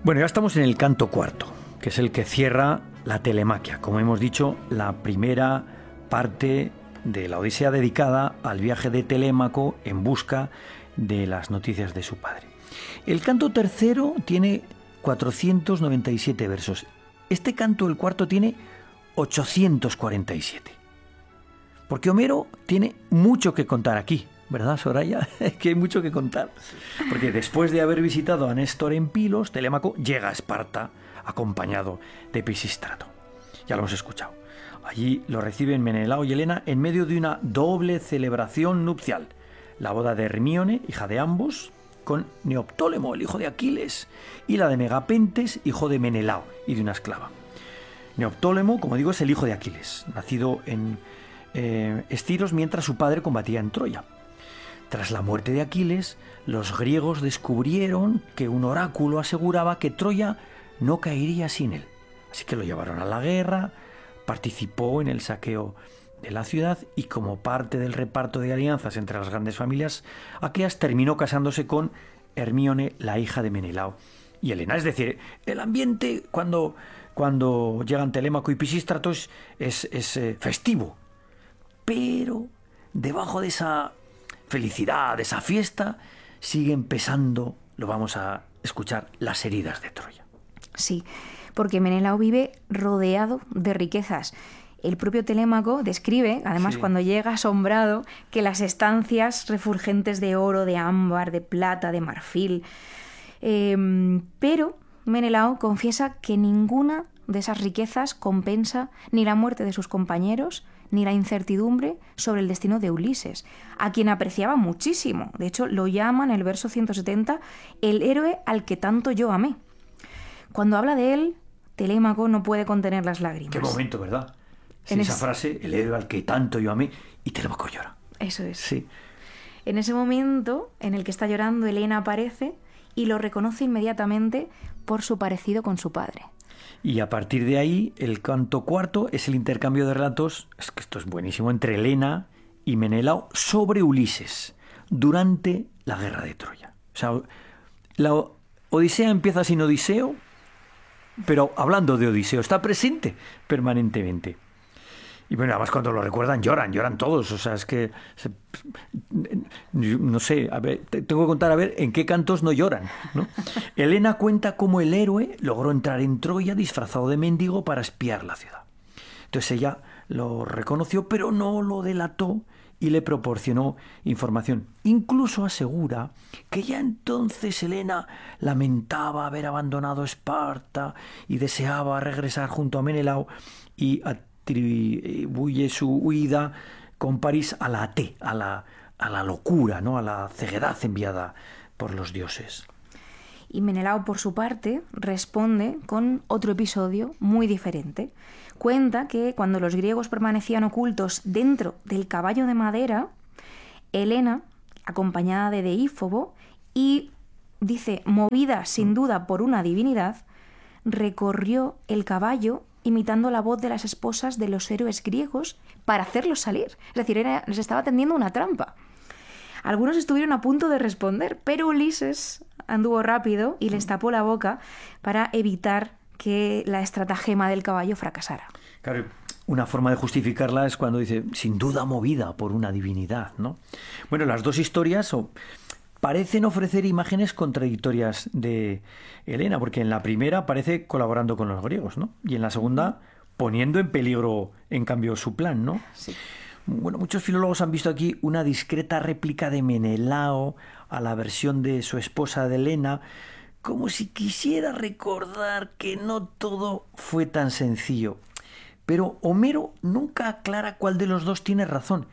Bueno, ya estamos en el canto cuarto, que es el que cierra la Telemaquia, como hemos dicho, la primera parte de la Odisea dedicada al viaje de Telémaco en busca de las noticias de su padre. El canto tercero tiene 497 versos. Este canto, el cuarto, tiene 847. Porque Homero tiene mucho que contar aquí, ¿verdad, Soraya? Es que hay mucho que contar. Porque después de haber visitado a Néstor en Pilos, Telémaco llega a Esparta acompañado de Pisístrato. Ya lo hemos escuchado. Allí lo reciben Menelao y Helena en medio de una doble celebración nupcial. La boda de Hermíone, hija de ambos, con Neoptólemo, el hijo de Aquiles, y la de Megapentes, hijo de Menelao y de una esclava. Neoptólemo, como digo, es el hijo de Aquiles, nacido en Estiros mientras su padre combatía en Troya. Tras la muerte de Aquiles, los griegos descubrieron que un oráculo aseguraba que Troya no caería sin él. Así que lo llevaron a la guerra, participó en el saqueo de la ciudad y como parte del reparto de alianzas entre las grandes familias aqueas terminó casándose con Hermíone, la hija de Menelao y Helena. Es decir, el ambiente cuando llegan Telémaco y Pisístrato es festivo. Pero debajo de esa felicidad, de esa fiesta, siguen pesando, lo vamos a escuchar, las heridas de Troya. Sí, porque Menelao vive rodeado de riquezas. El propio Telémaco describe, además cuando llega asombrado, que las estancias refulgentes de oro, de ámbar, de plata, de marfil. Pero Menelao confiesa que ninguna de esas riquezas compensa ni la muerte de sus compañeros, ni la incertidumbre sobre el destino de Ulises, a quien apreciaba muchísimo. De hecho, lo llama en el verso 170 el héroe al que tanto yo amé. Cuando habla de él, Telémaco no puede contener las lágrimas. Qué momento, ¿verdad? Sí, esa frase, el héroe al que tanto yo amé, y Telémaco llora. Eso es. Sí. En ese momento en el que está llorando, Helena aparece y lo reconoce inmediatamente por su parecido con su padre. Y a partir de ahí, el canto cuarto es el intercambio de relatos, es que esto es buenísimo, entre Helena y Menelao sobre Ulises durante la guerra de Troya. O sea, la Odisea empieza sin Odiseo, pero hablando de Odiseo, está presente permanentemente. Y bueno, además cuando lo recuerdan lloran todos. O sea, es que no sé, a ver, tengo que contar a ver en qué cantos no lloran, ¿no? Helena cuenta cómo el héroe logró entrar en Troya disfrazado de mendigo para espiar la ciudad. Entonces ella lo reconoció, pero no lo delató y le proporcionó información. Incluso asegura que ya entonces Helena lamentaba haber abandonado Esparta y deseaba regresar junto a Menelao y atribuye su huida con París a la locura, ¿no? A la ceguedad enviada por los dioses. Y Menelao, por su parte, responde con otro episodio muy diferente. Cuenta que cuando los griegos permanecían ocultos dentro del caballo de madera, Helena, acompañada de Deífobo, y dice, movida sin duda por una divinidad, recorrió el caballo imitando la voz de las esposas de los héroes griegos para hacerlos salir. Es decir, les estaba tendiendo una trampa. Algunos estuvieron a punto de responder, pero Ulises anduvo rápido y les tapó la boca para evitar que la estratagema del caballo fracasara. Claro, una forma de justificarla es cuando dice, sin duda movida por una divinidad, ¿no? Bueno, las dos historias parecen ofrecer imágenes contradictorias de Helena, porque en la primera aparece colaborando con los griegos, ¿no? Y en la segunda poniendo en peligro, en cambio, su plan, ¿no? Sí. Bueno, muchos filólogos han visto aquí una discreta réplica de Menelao a la versión de su esposa de Helena, como si quisiera recordar que no todo fue tan sencillo. Pero Homero nunca aclara cuál de los dos tiene razón,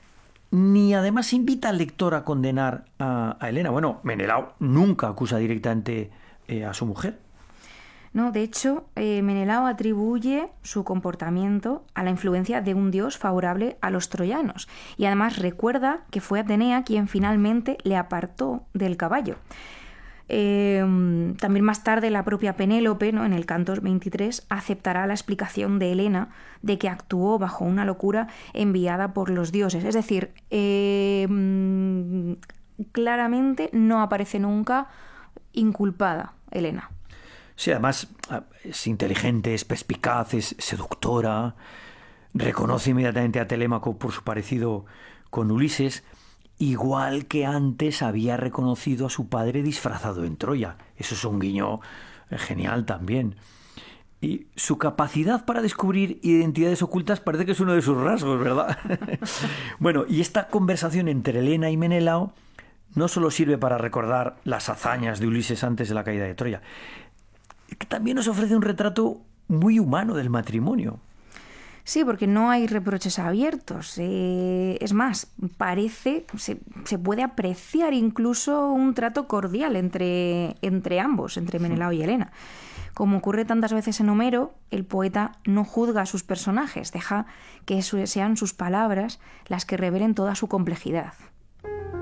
ni además invita al lector a condenar a Helena. Bueno, Menelao nunca acusa directamente a su mujer. No, de hecho, Menelao atribuye su comportamiento a la influencia de un dios favorable a los troyanos. Y además recuerda que fue Atenea quien finalmente le apartó del caballo. También más tarde la propia Penélope, ¿no?, en el canto 23, aceptará la explicación de Helena de que actuó bajo una locura enviada por los dioses. Es decir, claramente no aparece nunca inculpada Helena. Sí, además es inteligente, es perspicaz, es seductora, reconoce inmediatamente a Telémaco por su parecido con Ulises, igual que antes había reconocido a su padre disfrazado en Troya. Eso es un guiño genial también. Y su capacidad para descubrir identidades ocultas parece que es uno de sus rasgos, ¿verdad? Bueno, y esta conversación entre Helena y Menelao no solo sirve para recordar las hazañas de Ulises antes de la caída de Troya, que también nos ofrece un retrato muy humano del matrimonio. Sí, porque no hay reproches abiertos. Es más, se puede apreciar incluso un trato cordial entre ambos, entre Menelao y Helena. Como ocurre tantas veces en Homero, el poeta no juzga a sus personajes, deja que sean sus palabras las que revelen toda su complejidad.